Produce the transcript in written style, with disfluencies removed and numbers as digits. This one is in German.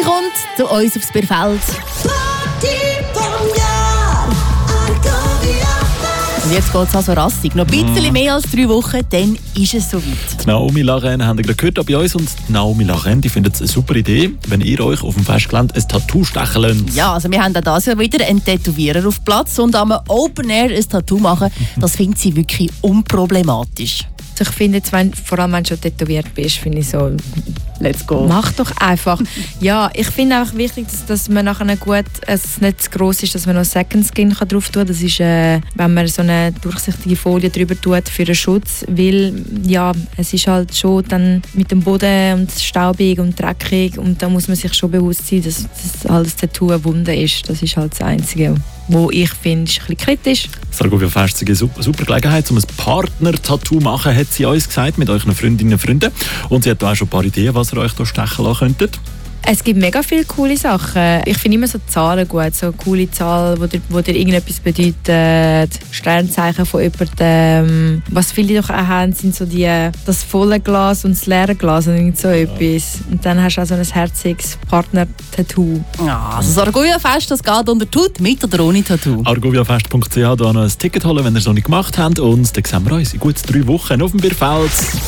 kommt zu uns aufs Bierfeld. Und jetzt geht es also rassig. Noch ein bisschen mehr als 3 Wochen, dann ist es soweit. Die Naomi Laren haben wir gerade gehört bei uns. Und die Naomi Laren, die findet es eine super Idee, wenn ihr euch auf dem Festgelände ein Tattoo stechen lasst. Ja, also wir haben auch dieses Jahr wieder einen Tätowierer auf Platz und am Open Air ein Tattoo machen, das findet sie wirklich unproblematisch. Ich finde, vor allem wenn du schon tätowiert bist, finde ich so, let's go. Mach doch einfach. Ja, ich finde auch wichtig, dass man nachher gut, es nicht zu gross ist, dass man noch Second Skin drauf tun kann. Das ist, wenn man so eine durchsichtige Folie drüber tut für den Schutz, weil ja, es ist halt schon dann mit dem Boden und staubig und dreckig und da muss man sich schon bewusst sein, dass halt das Tattoo eine Wunde ist. Das ist halt das Einzige, wo ich finde, ist ein bisschen kritisch. Das Argovia Fest ist eine super Gelegenheit, um ein Partner-Tattoo zu machen, hat sie uns gesagt, mit euren Freundinnen und Freunden. Und sie hat auch schon ein paar Ideen, was ihr euch hier stechen lassen könntet. Es gibt mega viele coole Sachen. Ich finde immer so Zahlen gut, so coole Zahlen, wo dir irgendetwas bedeutet. Sternzeichen von jemandem. Was viele doch auch haben, sind so das volle Glas und das leere Glas und irgend so etwas. Und dann hast du auch so ein herziges Partner-Tattoo. Ja, also das Argovia Fest, das geht unter Tut, mit oder ohne Tattoo. argoviafest.ch, da noch ein Ticket holen, wenn ihr es noch nicht gemacht habt. Und dann sehen wir uns in gut 3 Wochen auf dem Bierfeld.